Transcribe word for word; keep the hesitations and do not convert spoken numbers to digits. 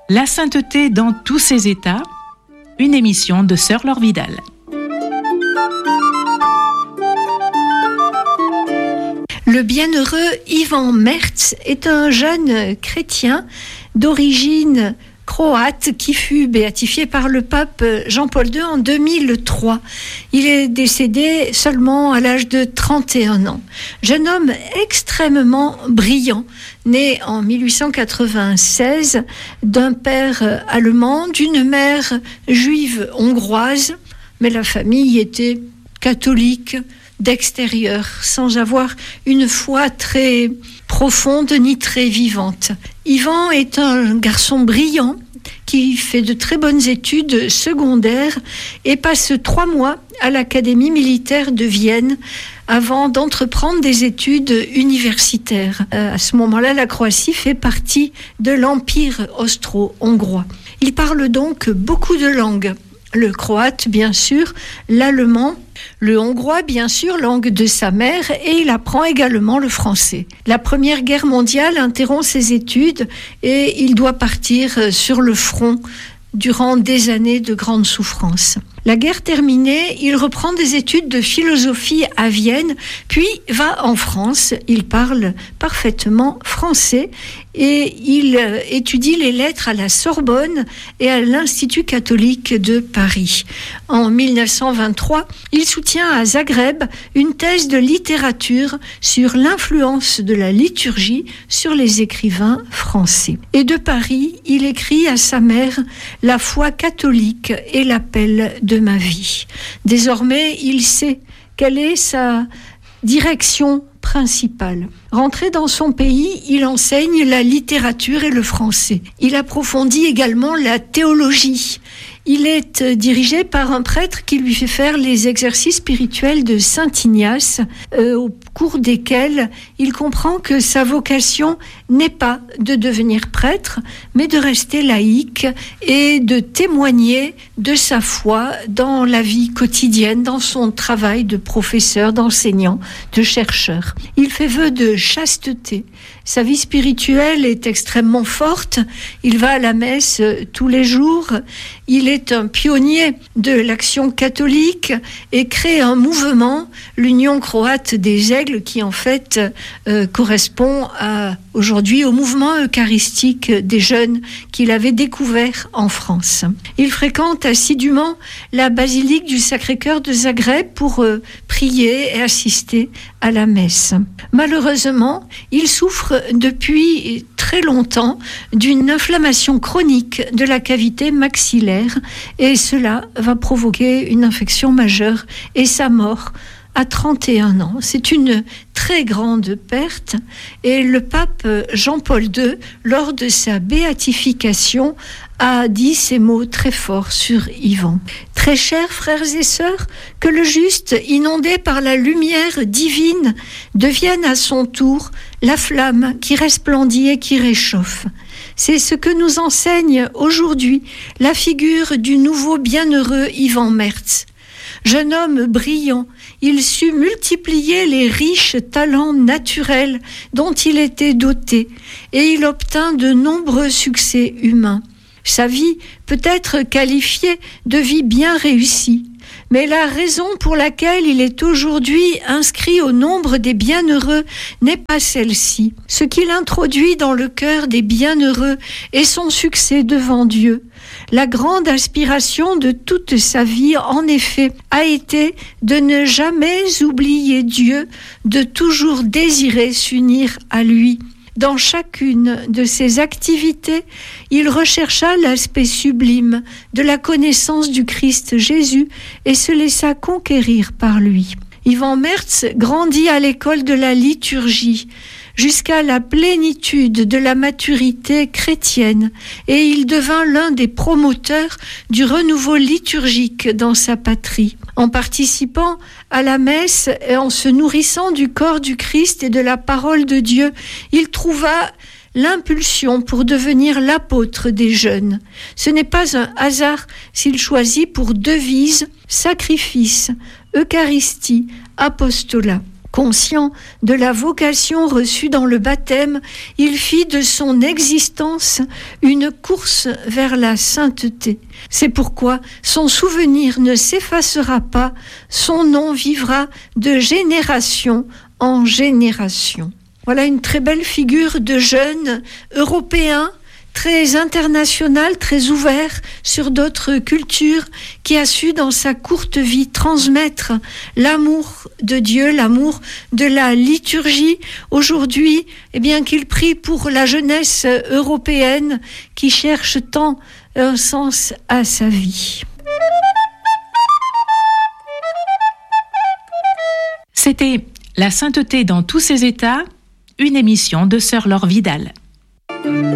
La sainteté dans tous ses états, une émission de Sœur Laure Vidal. Le bienheureux Ivan Mertz est un jeune chrétien d'origine croate qui fut béatifié par le pape Jean-Paul deux en deux mille trois. Il est décédé seulement à l'âge de trente et un ans. Jeune homme extrêmement brillant, né en mille huit cent quatre-vingt-seize d'un père allemand, d'une mère juive hongroise, mais la famille était catholique d'extérieur, sans avoir une foi très profonde ni très vivante. Ivan est un garçon brillant qui fait de très bonnes études secondaires et passe trois mois à l'Académie militaire de Vienne avant d'entreprendre des études universitaires. Euh, à ce moment-là, la Croatie fait partie de l'Empire austro-hongrois. Il parle donc beaucoup de langues. Le croate, bien sûr, l'allemand, le hongrois, bien sûr, langue de sa mère, et il apprend également le français. La Première Guerre mondiale interrompt ses études et il doit partir sur le front durant des années de grande souffrance. La guerre terminée, il reprend des études de philosophie à Vienne, puis va en France. Il parle parfaitement français et il étudie les lettres à la Sorbonne et à l'Institut catholique de Paris. En mille neuf cent vingt-trois, il soutient à Zagreb une thèse de littérature sur l'influence de la liturgie sur les écrivains français. Et de Paris, il écrit à sa mère « La foi catholique est l'appel de ma vie ». Désormais, il sait quelle est sa direction principale. Rentré dans son pays, il enseigne la littérature et le français. Il approfondit également la théologie. Il est dirigé par un prêtre qui lui fait faire les exercices spirituels de Saint Ignace, euh, au cours desquels il comprend que sa vocation n'est pas de devenir prêtre, mais de rester laïque et de témoigner de sa foi dans la vie quotidienne, dans son travail de professeur, d'enseignant, de chercheur. Il fait vœu de chasteté. Sa vie spirituelle est extrêmement forte. Il va à la messe tous les jours. Il est un pionnier de l'action catholique et crée un mouvement, l'Union croate des aigles, qui en fait euh, correspond à, aujourd'hui au mouvement eucharistique des jeunes qu'il avait découvert en France. Il fréquente assidûment la basilique du Sacré-Cœur de Zagreb pour euh, prier et assister à la messe. Malheureusement, il souffre depuis très longtemps d'une inflammation chronique de la cavité maxillaire et cela va provoquer une infection majeure et sa mort à trente et un ans. C'est une très grande perte et le pape Jean-Paul deux, lors de sa béatification, a dit ces mots très forts sur Ivan. Très chers frères et sœurs, que le juste, inondé par la lumière divine, devienne à son tour la flamme qui resplendit et qui réchauffe. C'est ce que nous enseigne aujourd'hui la figure du nouveau bienheureux Ivan Mertz. Jeune homme brillant, il sut multiplier les riches talents naturels dont il était doté et il obtint de nombreux succès humains. Sa vie peut être qualifiée de vie bien réussie, mais la raison pour laquelle il est aujourd'hui inscrit au nombre des bienheureux n'est pas celle-ci. Ce qu'il introduit dans le cœur des bienheureux est son succès devant Dieu. La grande aspiration de toute sa vie, en effet, a été de ne jamais oublier Dieu, de toujours désirer s'unir à lui. Dans chacune de ses activités, il rechercha l'aspect sublime de la connaissance du Christ Jésus et se laissa conquérir par lui. Ivan Mertz grandit à l'école de la liturgie jusqu'à la plénitude de la maturité chrétienne et il devint l'un des promoteurs du renouveau liturgique dans sa patrie. En participant à la messe et en se nourrissant du corps du Christ et de la parole de Dieu, il trouva l'impulsion pour devenir l'apôtre des jeunes. Ce n'est pas un hasard s'il choisit pour devise sacrifice, Eucharistie, apostolat. Conscient de la vocation reçue dans le baptême, il fit de son existence une course vers la sainteté. C'est pourquoi son souvenir ne s'effacera pas, son nom vivra de génération en génération. Voilà une très belle figure de jeune européen, très international, très ouvert sur d'autres cultures, qui a su dans sa courte vie transmettre l'amour de Dieu, l'amour de la liturgie. Aujourd'hui, eh bien, qu'il prie pour la jeunesse européenne qui cherche tant un sens à sa vie. C'était La sainteté dans tous ses états, une émission de Sœur Laure Vidal.